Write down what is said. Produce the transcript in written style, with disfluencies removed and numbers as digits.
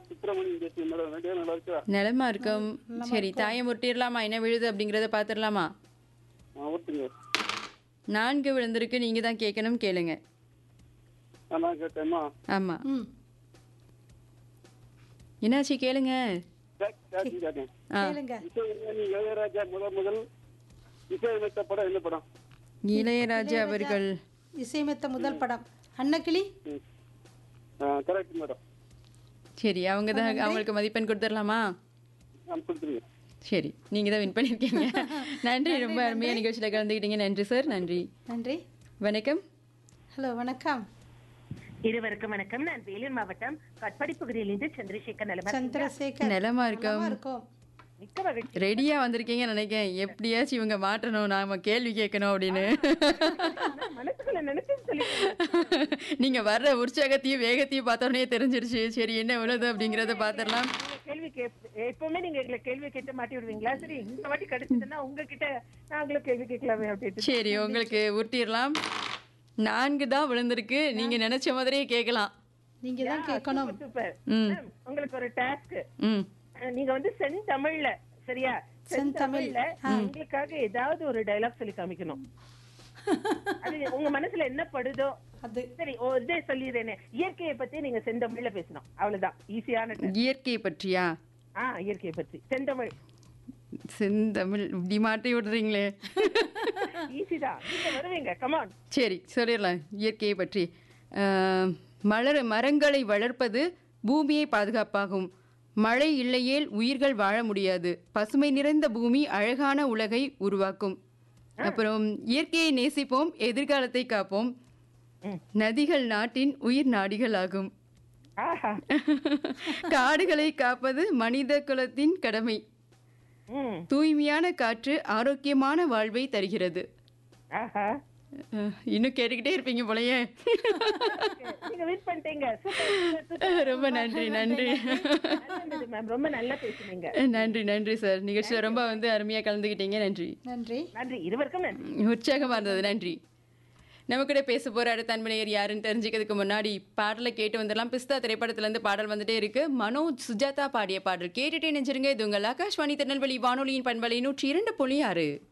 சுப்பிரமணியம் பேசுறேன் மேடம். ரெண்டு நல்லா இருக்கா? நிலமா இருக்கும். சரி, தாயம் உருட்டிடலாமா? என்ன விழுது அப்படிங்கறத பாத்துடலாமா? ஓட்டுங்க. 4 விழுந்திருக்கு. நீங்க தான் கேட்கணும், கேளுங்க. நான் கேட்டேம்மா. ஆமா, ம் என்னாச்சு கேளுங்க. கேட்டேன். ஆ, கேளுங்க. இசைஞானி இளையராஜா முதல் இசையமைத்த படம் என்ன படம்? இளையராஜா அவர்கள். இசையமைத்த முதல் படம் அன்னக்கிளி. Correct madam. சரி, அவங்க தான். அவங்களுக்கு மதிப்பெண் கொடுத்துடலாமா? கொடுத்துருங்க. சரி, நீங்க தான் வின் பண்ணிருக்கீங்க. நன்றி, ரொம்ப அருமையா நிகழ்ச்சியில கலந்துக்கிட்டீங்க. நன்றி சார், நன்றி. நன்றி. வணக்கம். ஹலோ, வணக்கம். இருவருக்கும் வணக்கம். நான் வேலூர் மாவட்டம் கட்பாடி பகுதியிலிருந்து சந்திரசேகர். நிலமா சந்திரசேகர். நலமா இருக்கும். நலமா இருக்கோம். மிக்க மகிழ்ச்சி. ரெடியா வந்திருக்கீங்கன்னு நினைக்கிறேன். எப்படியாச்சும் இவங்க மாற்றணும், நாம கேள்வி கேட்கணும் அப்படின்னு. மனசுக்குள்ள நினைச்சு சொல்லி நீங்க வர்ற உற்சாகத்தையும் வேகத்தையும் பார்த்தோன்னே தெரிஞ்சிருச்சு. சரி, என்ன உள்ளது அப்படிங்கறத பாத்திரலாம். கேள்வி எப்பவுமே நீங்க எங்களை கேள்வி கேட்டு மாட்டி விடுவீங்களா? சரி, இந்த வாட்டி கிடைச்சதுன்னா உங்ககிட்ட நாங்களும் கேள்வி கேட்கலாமே அப்படின்னு. சரி, உங்களுக்கு உருட்டிடலாம். 4 தான் விழுந்திருக்கு. நீங்க நினைச்ச மாதிரியே கேட்கலாம். நீங்க தான் கேட்கணும். சூப்பர். ம். உங்களுக்கு ஒரு டாஸ்க். ம், நீங்க வந்து செந்தமிழ்ல, சரியா? செந்தமிழ்ல உங்களுக்காக ஏதாவது ஒரு டயலாக் சொல்லி காமிக்கணும். அது உங்க மனசுல என்ன படுதோ அது. சரி, இதே சொல்லிடுறேனே. இயற்கையை பத்தி நீங்க செந்தமிழ்ல பேசணும். அவ்வளவுதான். ஈஸியான இயற்கை பற்றியா? இயற்கையை பத்தி செந்தமிழ். செந்தமிழ் இப்படி மாட்டி விடுறீங்களே. ஈஸிதான். நீங்க வருவீங்க. கமான். சரி, சொல்லிடலாம். இயற்கையை பற்றி. மரங்களை வளர்ப்பது பூமியை பாதுகாப்பாகும். மழை இல்லையேல் உயிர்கள் வாழ முடியாது. பசுமை நிறைந்த பூமி அழகான உலகை உருவாக்கும். அப்புறம் இயற்கையை நேசிப்போம், எதிர்காலத்தை காப்போம். நதிகள் நாட்டின் உயிர் நாடிகள் ஆகும். ஆஹா. காடுகளை காப்பது மனித குலத்தின் கடமை. தூய்மையான காற்று ஆரோக்கியமான வாழ்வை தருகிறது. ஆஹா. இன்னும் கேட்டுக்கிட்டே இருப்பீங்க போலயே. நீங்க வின் பண்ணிட்டீங்க. சூப்பர். ரொம்ப நன்றி, நன்றி. மேம், ரொம்ப நல்லா பேசுனீங்க. நன்றி, நன்றி சார். நிகழ்ச்சியில ரொம்ப அருமையா கலந்துக்கிட்டீங்க. நன்றி, நன்றி. நன்றி. இருவருக்கும் நன்றி. உற்சாகமா இருந்தது. நன்றி. நம்ம கூட பேச போற அடுத்த அன்பனையர் யாருன்னு தெரிஞ்சுக்கிறதுக்கு முன்னாடி பாடலை கேட்டு வந்துடலாம். பிஸ்தா திரைப்படத்துல இருந்து பாடல் வந்துட்டே இருக்கு. மனோஜ் சுஜாதா பாடிய பாடல் கேட்டுட்டே நெஞ்சிருங்க. இது உங்கள் ஆகாஷ்வாணி திருநெல்வேலி வானொலியின் பண்பலை 102.6.